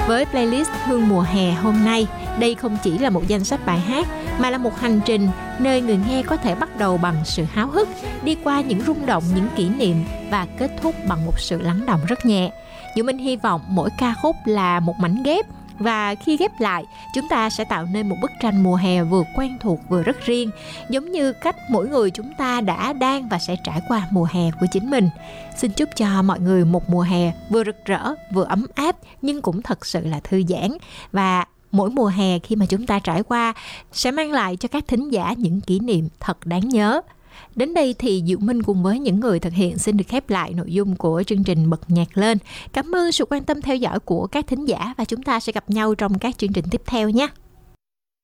Với playlist Hương mùa hè hôm nay, đây không chỉ là một danh sách bài hát mà là một hành trình nơi người nghe có thể bắt đầu bằng sự háo hức, đi qua những rung động, những kỷ niệm và kết thúc bằng một sự lắng động rất nhẹ. Dù Minh hy vọng mỗi ca khúc là một mảnh ghép, và khi ghép lại, chúng ta sẽ tạo nên một bức tranh mùa hè vừa quen thuộc vừa rất riêng, giống như cách mỗi người chúng ta đã, đang và sẽ trải qua mùa hè của chính mình. Xin chúc cho mọi người một mùa hè vừa rực rỡ, vừa ấm áp, nhưng cũng thật sự là thư giãn. Và mỗi mùa hè khi mà chúng ta trải qua sẽ mang lại cho các thính giả những kỷ niệm thật đáng nhớ. Đến đây thì Diệu Minh cùng với những người thực hiện xin được khép lại nội dung của chương trình Bật Nhạc Lên. Cảm ơn sự quan tâm theo dõi của các thính giả và chúng ta sẽ gặp nhau trong các chương trình tiếp theo nhé.